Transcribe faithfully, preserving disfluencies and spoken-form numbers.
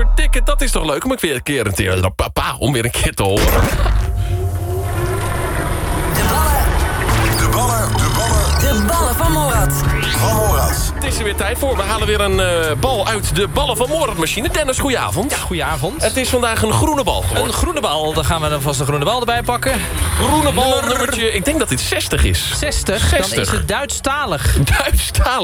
Verdikke, dat is toch leuk om ik weer een keer een keer... Papa, om weer een keer te horen. De ballen. De ballen, de ballen. De ballen van Morad. Van Morad. Het is er weer tijd voor. We halen weer een uh, bal uit de ballen van Morad-machine. Dennis, goedenavond. Ja, goedenavond. Het is vandaag een groene bal geworden. Een groene bal, dan gaan we dan vast een groene bal erbij pakken. Groene bal, nummertje, ik denk dat dit zestig is. zestig, zestig. dan is het Duitsstalig. Duitsstalig.